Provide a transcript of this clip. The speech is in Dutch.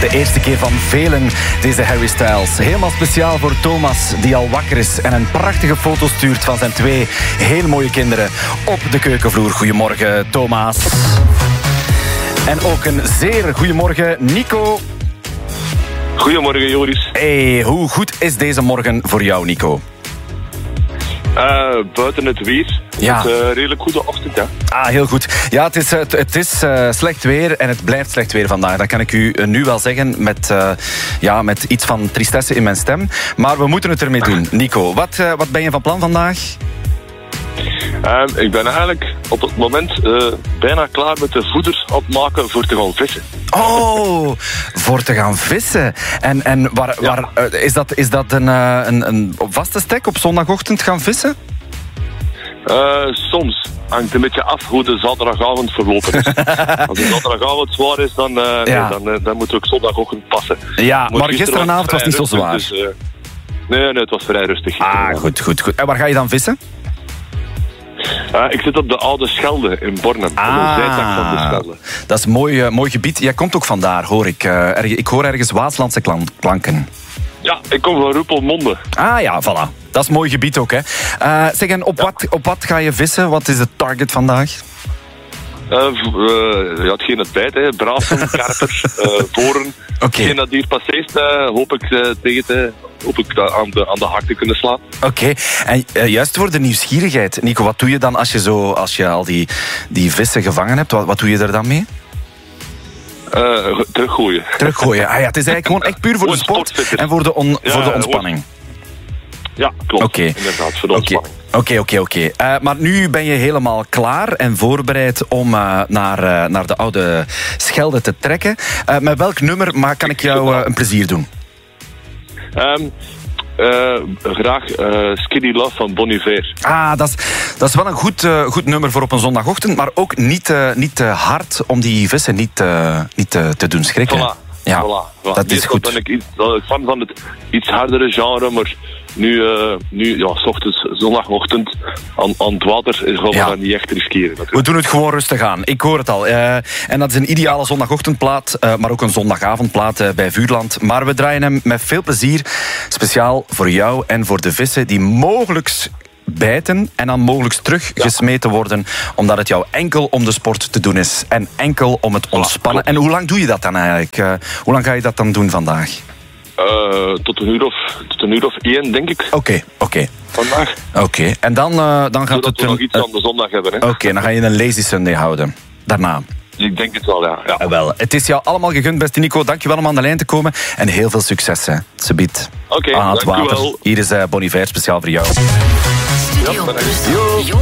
De eerste keer van velen, deze Harry Styles. Helemaal speciaal voor Thomas, die al wakker is en een prachtige foto stuurt van zijn 2 heel mooie kinderen op de keukenvloer. Goedemorgen, Thomas. En ook een zeer goedemorgen, Nico. Goedemorgen, Joris. Hey, hoe goed is deze morgen voor jou, Nico? Buiten het weer. Ja. Het is een redelijk goede ochtend, ja. Ah, heel goed. Ja, het is slecht weer en het blijft slecht weer vandaag. Dat kan ik u nu wel zeggen met iets van tristesse in mijn stem. Maar we moeten het ermee doen. Nico, wat ben je van plan vandaag? Ik ben eigenlijk op het moment bijna klaar met de voeder opmaken voor te gaan vissen. Oh, voor te gaan vissen. En waar is dat een vaste stek op zondagochtend gaan vissen? Soms. Hangt een beetje af hoe de zaterdagavond verlopen is. Als de zaterdagavond zwaar is, dan moet we ook zondagochtend passen. Ja, maar gisteravond was niet zo zwaar. Dus, nee, het was vrij rustig. Ah, goed. En waar ga je dan vissen? Ik zit op de Oude Schelde in Bornem. Op de zijtak van de Schelde. Dat is een mooi gebied. Jij komt ook vandaar, hoor ik. Ik hoor ergens Waaslandse klanken. Ja, ik kom van Roepelmonde. Ah ja, voilà. Dat is een mooi gebied ook, hè. Zeg, en op wat ga je vissen? Wat is de target vandaag? Hetgeen het bijt, hè. Braven, karper, voren. Hetgeen dat hier passeert, hoop ik aan de hak te kunnen slaan. Oké. En juist voor de nieuwsgierigheid, Nico, wat doe je dan als je al die vissen gevangen hebt? Wat doe je er dan mee? Teruggooien. Ah ja, het is eigenlijk gewoon echt puur voor de sport en voor de ontspanning. Ja, klopt. Inderdaad, voor de ontspanning. Oké. Maar nu ben je helemaal klaar en voorbereid om naar de Oude Schelde te trekken. Met welk nummer kan ik jou een plezier doen? Graag Skinny Love van Bon Iver. Ah, dat is wel een goed nummer voor op een zondagochtend, maar ook niet te hard om die vissen niet te doen schrikken. Voilà. Ja, Voilà. Dat is goed. Ben ik fan van het iets hardere genre, maar nu 's ochtends, zondagochtend aan het water gaan we dat niet echt riskeren. Natuurlijk. We doen het gewoon rustig aan. Ik hoor het al. En dat is een ideale zondagochtendplaat, maar ook een zondagavondplaat bij Vuurland. Maar we draaien hem met veel plezier, speciaal voor jou en voor de vissen die mogelijks bijten en dan mogelijk teruggesmeten worden, omdat het jou enkel om de sport te doen is en enkel om het ontspannen. En hoe lang doe je dat dan eigenlijk? Hoe lang ga je dat dan doen vandaag? Tot een uur of 1, denk ik. Oké. Vandaag. Oké. En dan gaat zodat het we nog iets aan de zondag hebben. Hè? Oké, dan ga je een lazy Sunday houden. Daarna. Ik denk het wel, ja. Wel, het is jou allemaal gegund, beste Nico. Dankjewel om aan de lijn te komen. En heel veel succes, hè. Subiet. Oké, aan het water. dankjewel. Hier is Bon Iver, speciaal voor jou. Ja,